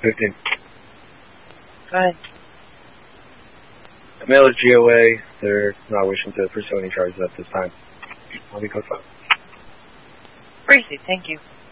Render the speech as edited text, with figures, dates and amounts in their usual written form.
15. Go ahead. Mail is GOA. They're not wishing to pursue any charges at this time. I'll be code 5. Briefly, thank you.